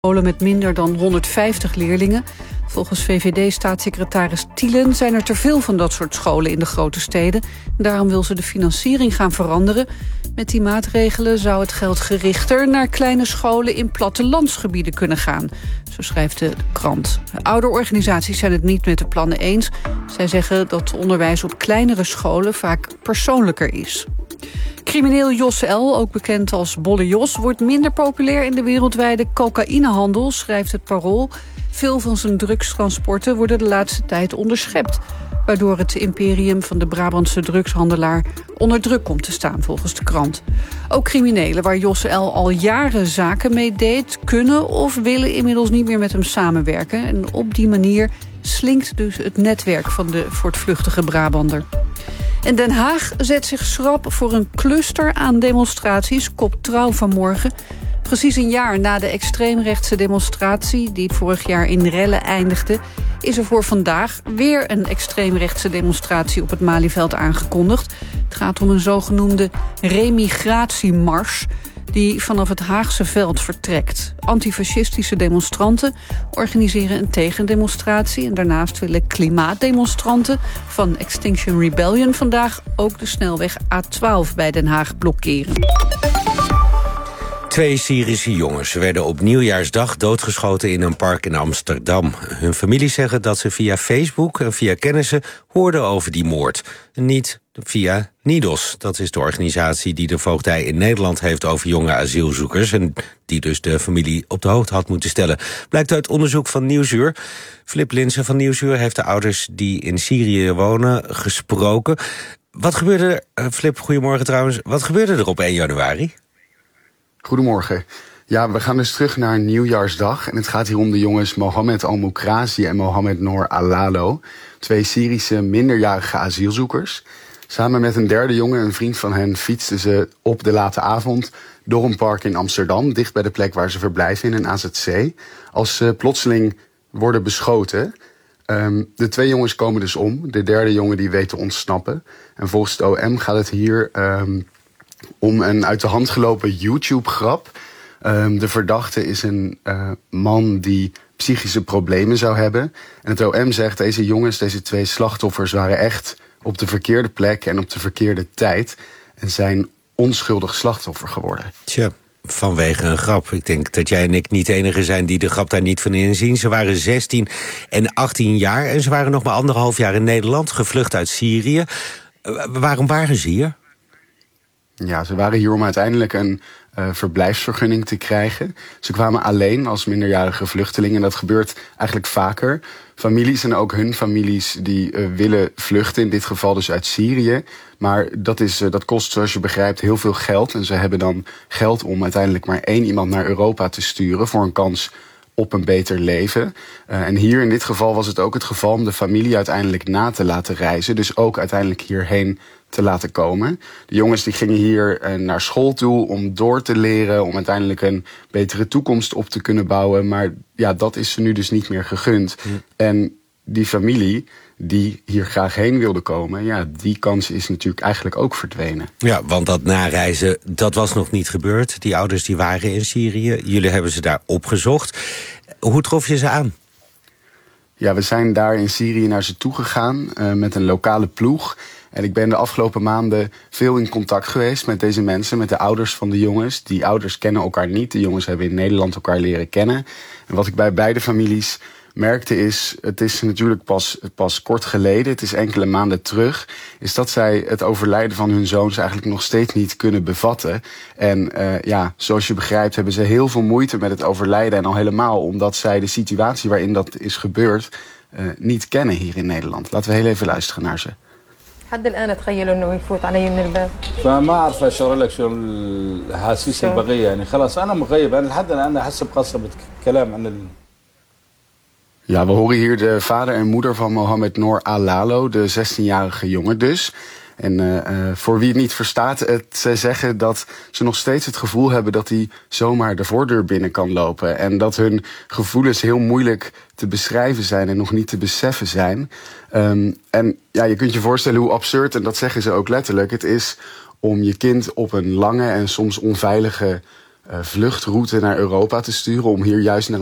Scholen met minder dan 150 leerlingen. Volgens VVD-staatssecretaris Thielen zijn er te veel van dat soort scholen in de grote steden. Daarom wil ze de financiering gaan veranderen. Met die maatregelen zou het geld gerichter naar kleine scholen in plattelandsgebieden kunnen gaan. Zo schrijft de krant. De ouderorganisaties zijn het niet met de plannen eens. Zij zeggen dat onderwijs op kleinere scholen vaak persoonlijker is. Crimineel Jos L., ook bekend als Bolle Jos, wordt minder populair in de wereldwijde cocaïnehandel, schrijft het Parool. Veel van zijn drugstransporten worden de laatste tijd onderschept, waardoor het imperium van de Brabantse drugshandelaar onder druk komt te staan, volgens de krant. Ook criminelen waar Jos L. al jaren zaken mee deed, kunnen of willen inmiddels niet meer met hem samenwerken. En op die manier slinkt dus het netwerk van de voortvluchtige Brabander. En Den Haag zet zich schrap voor een cluster aan demonstraties, kopt Trouw vanmorgen. Precies een jaar na de extreemrechtse demonstratie die vorig jaar in rellen eindigde, is er voor vandaag weer een extreemrechtse demonstratie op het Malieveld aangekondigd. Het gaat om een zogenoemde remigratiemars die vanaf het Haagse veld vertrekt. Antifascistische demonstranten organiseren een tegendemonstratie en daarnaast willen klimaatdemonstranten van Extinction Rebellion vandaag ook de snelweg A12 bij Den Haag blokkeren. 2 Syrische jongens werden op Nieuwjaarsdag doodgeschoten in een park in Amsterdam. Hun families zeggen dat ze via Facebook en via kennissen hoorden over die moord. Niet via NIDOS, dat is de organisatie die de voogdij in Nederland heeft over jonge asielzoekers en die dus de familie op de hoogte had moeten stellen. Blijkt uit onderzoek van Nieuwsuur. Flip Linssen van Nieuwsuur heeft de ouders die in Syrië wonen gesproken. Wat gebeurde er, Flip, goedemorgen trouwens, wat gebeurde er op 1 januari? Goedemorgen. Ja, we gaan dus terug naar Nieuwjaarsdag. En het gaat hier om de jongens Mohammed Al-Mokrazi en Mohammed Noor Al-Lalo. 2 Syrische minderjarige asielzoekers. Samen met een derde jongen, een vriend van hen, fietsten ze op de late avond door een park in Amsterdam, dicht bij de plek waar ze verblijven in een AZC, als ze plotseling worden beschoten. De 2 jongens komen dus om. De derde jongen die weet te ontsnappen. En volgens het OM gaat het hier om een uit de hand gelopen YouTube-grap. De verdachte is een man die psychische problemen zou hebben. En het OM zegt, deze jongens, deze 2 slachtoffers waren echt op de verkeerde plek en op de verkeerde tijd en zijn onschuldig slachtoffer geworden. Tja, vanwege een grap. Ik denk dat jij en ik niet de enige zijn die de grap daar niet van inzien. Ze waren 16 en 18 jaar en ze waren nog maar 1,5 jaar in Nederland, gevlucht uit Syrië. Waarom waren ze hier? Ja, ze waren hier om uiteindelijk een verblijfsvergunning te krijgen. Ze kwamen alleen als minderjarige vluchtelingen. En dat gebeurt eigenlijk vaker. Families en ook hun families die willen vluchten. In dit geval dus uit Syrië. Maar dat kost, zoals je begrijpt, heel veel geld. En ze hebben dan geld om uiteindelijk maar 1 iemand naar Europa te sturen voor een kans op een beter leven. En hier in dit geval was het ook het geval om de familie uiteindelijk na te laten reizen. Dus ook uiteindelijk hierheen te laten komen. De jongens die gingen hier naar school toe om door te leren, om uiteindelijk een betere toekomst op te kunnen bouwen. Maar ja, dat is ze nu dus niet meer gegund. En die familie die hier graag heen wilde komen, ja, die kans is natuurlijk eigenlijk ook verdwenen. Ja, want dat nareizen, dat was nog niet gebeurd. Die ouders die waren in Syrië. Jullie hebben ze daar opgezocht. Hoe trof je ze aan? Ja, we zijn daar in Syrië naar ze toegegaan met een lokale ploeg. En ik ben de afgelopen maanden veel in contact geweest met deze mensen, met de ouders van de jongens. Die ouders kennen elkaar niet. De jongens hebben in Nederland elkaar leren kennen. En wat ik bij beide families merkte is, het is natuurlijk pas kort geleden, het is enkele maanden terug, is dat zij het overlijden van hun zoons eigenlijk nog steeds niet kunnen bevatten. En zoals je begrijpt hebben ze heel veel moeite met het overlijden. En al helemaal omdat zij de situatie waarin dat is gebeurd niet kennen hier in Nederland. Laten we heel even luisteren naar ze. لحد الآن أتخيل إنه يفوت علي من الباب. فما أعرف أشرح لك شو الأحاسيس البقية يعني خلاص أنا مغيب أنا لحد الآن أحس بقصة كلام عن Ja, we horen hier de vader en moeder van Mohammed Noor Al-Lalo, de 16-jarige jongen dus. En voor wie het niet verstaat, ze zeggen dat ze nog steeds het gevoel hebben dat hij zomaar de voordeur binnen kan lopen. En dat hun gevoelens heel moeilijk te beschrijven zijn en nog niet te beseffen zijn. En ja, je kunt je voorstellen hoe absurd, en dat zeggen ze ook letterlijk, het is om je kind op een lange en soms onveilige vluchtroute naar Europa te sturen om hier juist naar